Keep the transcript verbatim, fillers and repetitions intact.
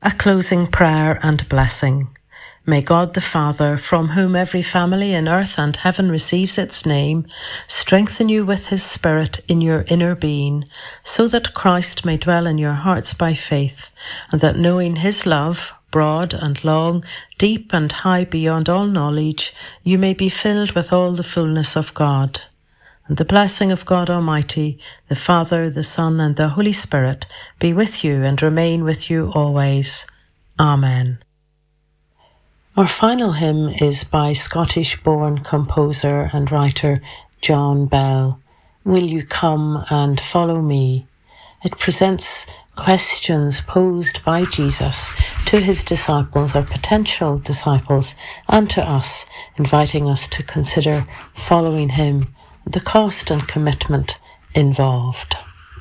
A closing prayer and blessing. May God the Father, from whom every family in earth and heaven receives its name, strengthen you with his Spirit in your inner being, so that Christ may dwell in your hearts by faith, and that knowing his love, broad and long, deep and high beyond all knowledge, you may be filled with all the fullness of God. And the blessing of God Almighty, the Father, the Son, and the Holy Spirit be with you and remain with you always. Amen. Our final hymn is by Scottish-born composer and writer John Bell, Will You Come and Follow Me? It presents questions posed by Jesus to his disciples or potential disciples and to us, inviting us to consider following him, the cost and commitment involved.